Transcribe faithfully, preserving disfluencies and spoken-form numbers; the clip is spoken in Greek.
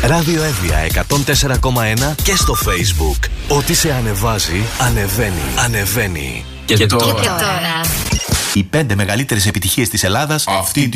Ράδιο Εύβοια εκατόν τέσσερα κόμμα ένα και στο Facebook. Ό,τι σε ανεβάζει, ανεβαίνει. Ανεβαίνει. Και, και τώρα. Και τώρα. Οι πέντε μεγαλύτερες επιτυχίες της Ελλάδας αυτή